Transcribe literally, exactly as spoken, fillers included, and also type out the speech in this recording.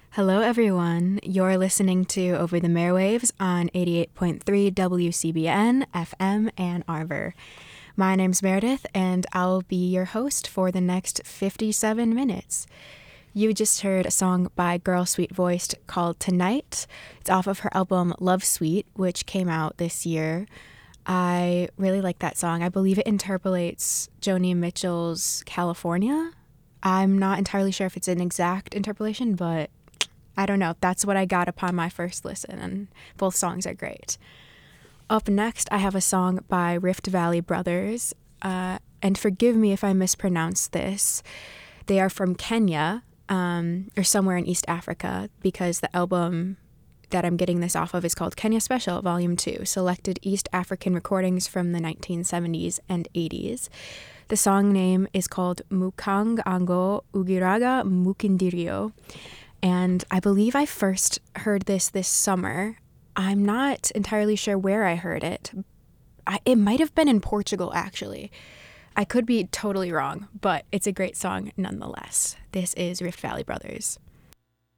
Hello, everyone. You're listening to Over the Airwaves on eighty-eight point three W C B N F M Ann Arbor. My name's Meredith, and I'll be your host for the next fifty-seven minutes. You just heard a song by Girl Sweet Voiced called Tonight. It's off of her album Love Suite, which came out this year. I really like that song. I believe it interpolates Joni Mitchell's California. I'm not entirely sure if it's an exact interpolation, but I don't know. That's what I got upon my first listen, and both songs are great. Up next, I have a song by Rift Valley Brothers, uh, and forgive me if I mispronounce this. They are from Kenya, um, or somewhere in East Africa, because the album that I'm getting this off of is called Kenya Special, Volume two, Selected East African Recordings from the nineteen seventies and eighties. The song name is called Mukang Ango Ugiraga Mukindirio. And I believe I first heard this this summer. I'm not entirely sure where I heard it. I, it might have been in Portugal, actually. I could be totally wrong, but it's a great song nonetheless. This is Rift Valley Brothers.